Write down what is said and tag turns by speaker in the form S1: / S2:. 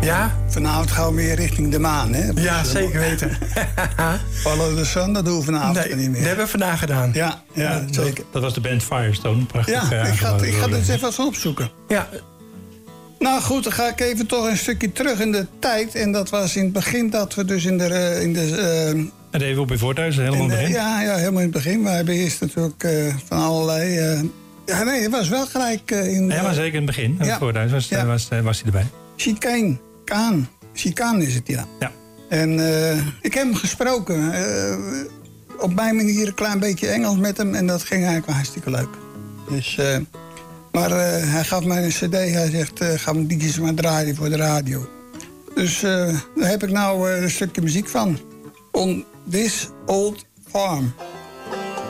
S1: Ja?
S2: Vanavond gaan we weer richting de maan, hè?
S1: Ja, zeker weten.
S2: Follow the Sun, dat doen we vanavond niet meer.
S1: Dat hebben we vandaag gedaan.
S2: Ja, zeker.
S3: Dat was de band Firestone. Prachtig.
S2: Ja, ik ga het eens even eens opzoeken.
S1: Ja.
S2: Nou goed, dan ga ik even toch een stukje terug in de tijd. En dat was in het begin dat we dus in de
S3: en even op je voorthuis, helemaal in het begin?
S2: Ja, helemaal in het begin. We hebben eerst natuurlijk van allerlei... ja, nee, het was wel gelijk in...
S3: Ja, maar zeker in het begin. In het voorthuis was hij erbij.
S2: Chicane is het, ja.
S3: Ja.
S2: En ik heb hem gesproken. Op mijn manier een klein beetje Engels met hem. En dat ging eigenlijk wel hartstikke leuk. Dus, maar hij gaf mij een cd. Hij zegt, ga mijn liedjes maar draaien voor de radio. Dus daar heb ik nou een stukje muziek van. On This Old Farm.